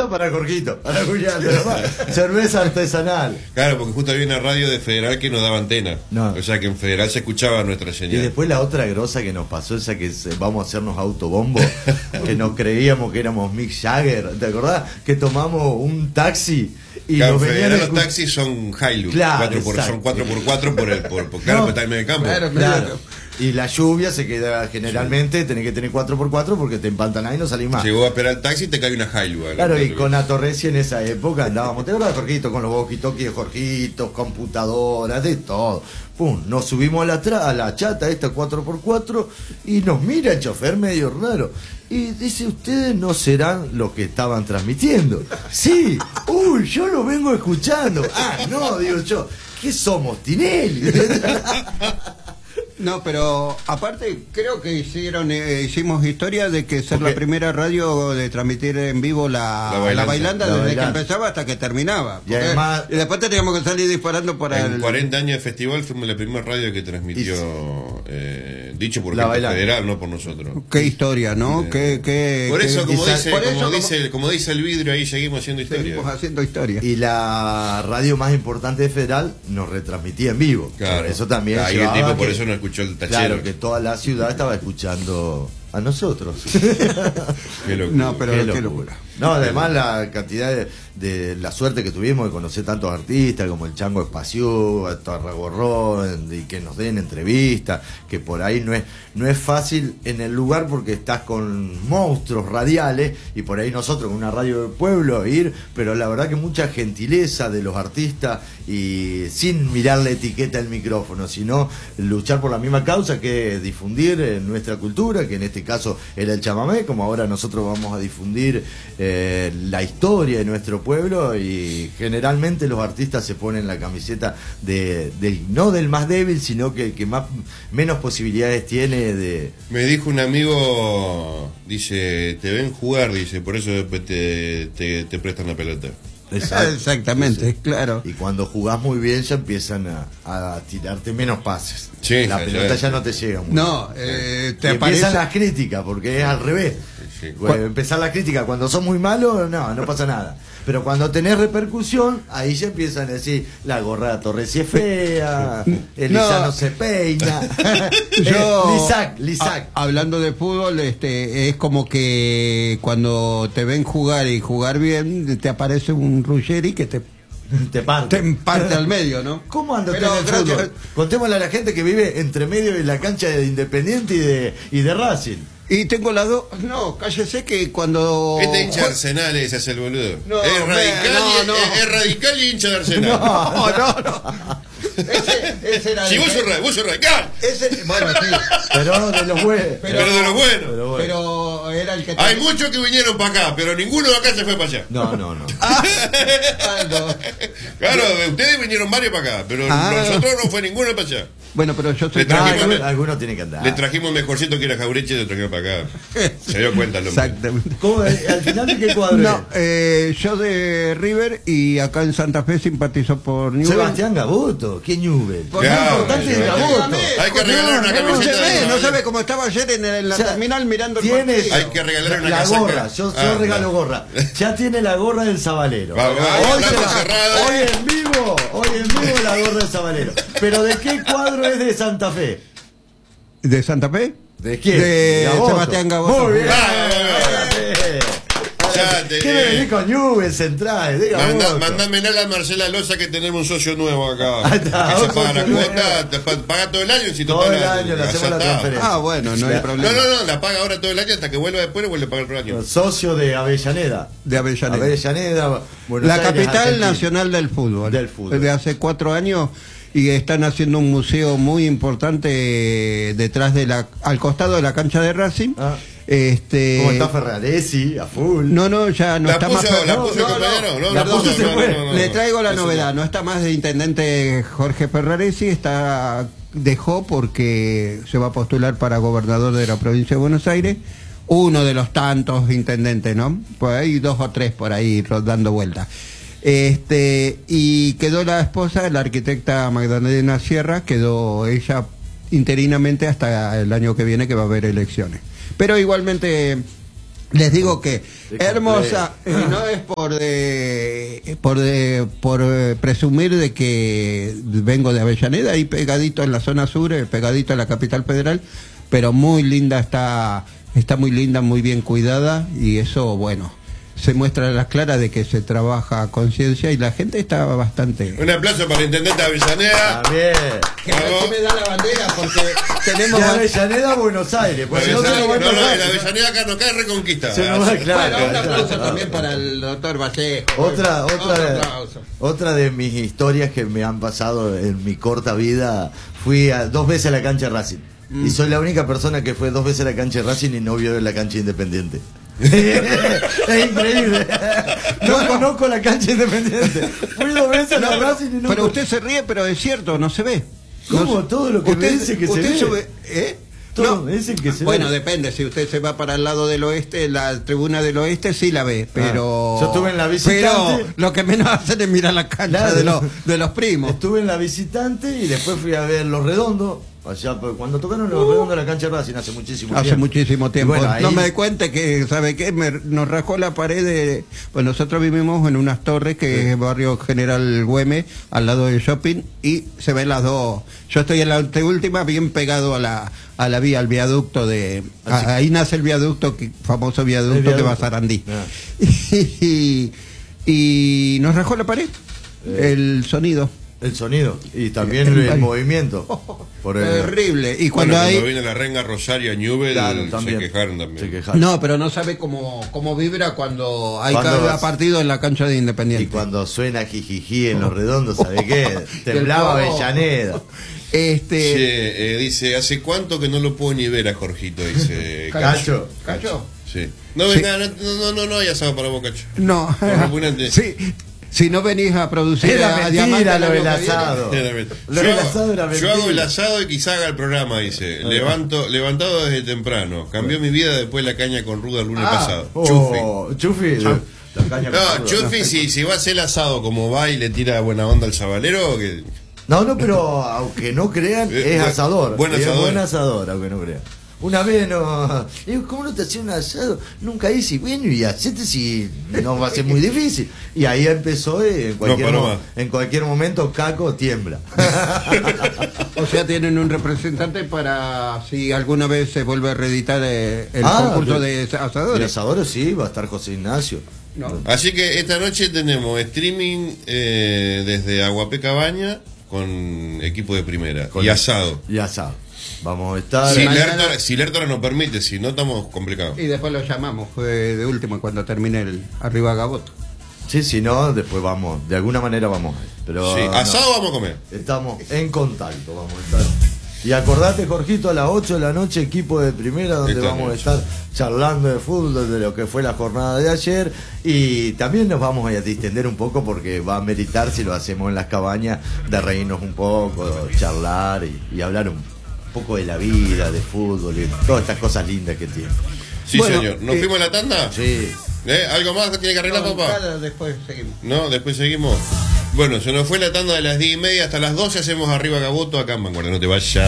Esto para Jorgito, cerveza artesanal. Claro, porque justo había una radio de Federal que no daba antena. No. O sea que en Federal se escuchaba nuestra señal. Y después la otra grosa que nos pasó, esa que vamos a hacernos autobombo, que nos creíamos que éramos Mick Jagger. ¿Te acordás? Que tomamos un taxi y Claro, nos venían los taxis son Hilux, claro, son 4x4 claro, está en el campo. Claro. Y la lluvia se queda generalmente, tenés que tener 4x4 porque te empantanás y no salís más. Llegó a esperar el taxi y te cae una Hilux. Claro, y con Atorreci en esa época andábamos, ¿te acuerdas, Jorgito? Con los walkie-talkie de Jorgito, computadoras, de todo. Pum, nos subimos a la chata esta 4x4 y nos mira el chofer medio raro. Y dice, ustedes no serán los que estaban transmitiendo. Sí, uy, yo lo vengo escuchando. Ah, no, digo yo, ¿qué somos, Tinelli? No, pero aparte creo que hicimos historia de que ser la primera radio de transmitir en vivo la bailanda desde que empezaba hasta que terminaba. Y además, y después teníamos que salir disparando para en 40 años de festival fuimos la primera radio que transmitió, dicho por la Federal, no por nosotros. Qué historia, ¿no? Por eso, como dice el vidrio, ahí seguimos haciendo historia. Seguimos haciendo historia. Y la radio más importante de Federal nos retransmitía en vivo. Claro. Por eso también por eso no escuchó el tachero. Claro, que toda la ciudad estaba escuchando a nosotros. Qué locura. No, pero qué locura. No, además la cantidad de la suerte que tuvimos de conocer tantos artistas como el Chango Espacio, a Tarragorrón, y que nos den entrevistas, que por ahí no es fácil en el lugar porque estás con monstruos radiales y por ahí nosotros con una radio del pueblo ir, pero la verdad que mucha gentileza de los artistas y sin mirar la etiqueta del micrófono, sino luchar por la misma causa que es difundir nuestra cultura, que en este caso era el chamamé, como ahora nosotros vamos a difundir la historia de nuestro pueblo, y generalmente los artistas se ponen la camiseta no del más débil, sino que el que menos posibilidades tiene de... Me dijo un amigo, dice, te ven jugar, dice, por eso te prestan la pelota. Exactamente, sí. Claro. Y cuando jugás muy bien ya empiezan a tirarte menos pases. Sí, la pelota ya no te llega mucho. No, te empiezan las críticas, porque es al revés. Sí. Empezar la crítica cuando sos muy malo, no pasa nada. Pero cuando tenés repercusión, ahí ya empiezan a decir, la gorra de Torres es fea, Elisa no se peina. Lisac. Hablando de fútbol, es como que cuando te ven jugar y jugar bien, te aparece un Ruggeri que te parte al medio, ¿no? ¿Cómo anda usted en el fútbol? Contémosle a la gente que vive entre medio de la cancha de Independiente y de Racing. Y tengo las dos. No, cállese que cuando. Este hincha de Arsenal ese es el boludo. No, es radical y hincha de Arsenal. No. Ese era. Si vos sos radical. Bueno, sí. Pero de los buenos. Pero de los buenos. Pero era el que. Hay muchos que vinieron para acá, pero ninguno de acá se fue para allá. No. No. Claro, ustedes vinieron varios para acá, pero nosotros no fue ninguno para allá. Bueno, pero yo soy... Algunos tienen que andar. Le trajimos mejorcito que era Jaureche y le trajimos para acá. Se dio cuenta el hombre. Exactamente. ¿Cómo, al final de qué cuadro? No, yo de River, y acá en Santa Fe simpatizó por Newell's. Sebastián Gaboto. ¿Qué Newell's? Por lo importante de Gaboto. Hay que regalar una camiseta. No sabe cómo estaba ayer en la terminal mirando el partido. Hay que regalar una casaca. Gorra, yo regalo gorra. Ya tiene la gorra del Sabalero. Hoy en vivo la gorra del Sabalero. Pero ¿de qué cuadro es de Santa Fe? ¿De Santa Fe? ¿De quién? De Sebastián Gaboto. Muy bien. ¿Qué me venís con Newell's Central? Mandame a la Marcela Loza, que tenemos un socio nuevo acá. Que se paga la cuota, paga todo el año. Si todo el año le hacemos la transferencia. Bueno, no hay problema. No, la paga ahora todo el año hasta que vuelva después, vuelve a pagar otro año. Socio de Avellaneda. La capital nacional del fútbol. Desde hace 4 años. Y están haciendo un museo muy importante detrás al costado de la cancha de Racing. ¿Cómo está Ferraresi? A full. No, ya no está más. Le traigo la novedad. No está más de intendente Jorge Ferraresi, dejó porque se va a postular para gobernador de la provincia de Buenos Aires. Uno de los tantos intendentes, ¿no? Pues hay 2 o 3 por ahí dando vueltas. Y quedó la esposa, la arquitecta Magdalena Sierra, quedó ella interinamente hasta el año que viene, que va a haber elecciones. Pero igualmente Les digo que de hermosa, y no es por presumir de que vengo de Avellaneda, ahí pegadito en la zona sur, pegadito a la capital federal, pero muy linda está muy linda, muy bien cuidada, y eso, bueno, se muestra a las claras de que se trabaja a conciencia y la gente está bastante... Un aplauso para el intendente de Avellaneda. También. Que a ver si me da la bandera, porque tenemos... De Avellaneda a Buenos Aires. Pues No, no, se nos va a no, pasar. en Avellaneda acá no cae Reconquista. Se nos va, claro, Bueno, un claro. aplauso también para el doctor Vallejo. Otra, Otro aplauso. otra de mis historias que me han pasado en mi corta vida, fui 2 veces a la cancha de Racing. Y soy la única persona que fue 2 veces a la cancha de Racing y no vio la cancha Independiente. Es increíble. No conozco la cancha Independiente. Fui 2 veces a la Racing y no Pero usted se ríe, pero es cierto, no se ve. ¿Cómo? No se- Todo lo que me dice que se usted ve. sube, ¿eh? Todo me dicen que se Bueno, ve. depende, si usted se va para el lado del oeste, la tribuna del oeste sí la ve, pero... yo estuve en la visitante. Pero lo que menos hacen es mirar la cancha Claro. de los primos. Estuve en la visitante y después fui a ver Los Redondos. Allá, cuando tocaron Los Redondos en la cancha de Racing hace muchísimo tiempo. Hace muchísimo tiempo. Y bueno, ahí- No me di cuenta que, ¿sabe qué? Nos rajó la pared de... Pues nosotros vivimos en unas torres que es barrio General Güemes, al lado del shopping, y se ven las dos. Yo estoy en la última, bien pegado a la vía, al viaducto de... Así- ahí nace el viaducto, famoso El viaducto viaducto. que va a Sarandí. Ah. Y nos rajó la pared, el sonido. El sonido y también el movimiento. Por el- Terrible. Y cuando Bueno, hay... cuando viene la renga Rosario a Newell, Claro, se también. quejaron también. Se quejaron. No, pero no sabe cómo vibra cuando hay Cuando cada vas- partido en la cancha de Y Independiente. cuando suena jijiji en Los Redondos, ¿sabe qué? Temblaba Del- Avellaneda. Che, dice, ¿hace cuánto que no lo puedo ni ver a Jorgito? Dice Cacho. ¿Cacho? Sí. No, Sí. venga, no hay asado para vos, Cacho. No. Repugnante. Sí. Si no venís a producir Era a Diamante mentira el lo año del que viene. asado. Lo Yo del asado era hago, mentira. yo hago el asado y quizá haga el programa, dice. Levantado desde temprano. Cambió mi vida después de la caña con ruda el lunes pasado. Oh, Chufi. La caña con No, ruda. Chufi, si va a hacer el asado como va y le tira buena onda al sabalero, que No, pero aunque no crean, es asador. Buen Es asador. buen asador, aunque no crean. Una vez no. Digo, ¿cómo no te hacía un asado? Nunca hice. Bueno, y hacete si no va a ser muy difícil. Y ahí empezó, paró más. en cualquier momento Caco tiembla. O sea, tienen un representante para si alguna vez se vuelve a reeditar el concurso de De asadores. asadores sí, va a estar José Ignacio. No. Así que esta noche tenemos streaming desde Aguapé Cabaña con equipo de primera Con y asado. Y asado. Vamos a estar. Si mañana- Lertora nos permite, si no estamos complicados. Y después lo llamamos de último cuando termine el arriba Gaboto. Sí, si no, después vamos. De alguna manera vamos a ir. Pero Sí, no, asado vamos a comer. estamos en contacto, vamos a estar. Y acordate, Jorgito, a las 8 de la noche, equipo de primera, donde Esta vamos noche. a estar charlando de fútbol, de lo que fue la jornada de ayer. Y también nos vamos a distender un poco porque va a meritar, si lo hacemos en las cabañas, de reírnos un poco, charlar y hablar un poco de la vida, de fútbol y todas estas cosas lindas que tiene. Sí, Bueno, señor. ¿Nos fuimos a la tanda? Sí. ¿Algo más que tiene que arreglar, papá? Después seguimos. No, después seguimos. Bueno, se nos fue la tanda de las 10:30 hasta las 12. Hacemos arriba Gaboto acá en Vanguardia. No te vayas.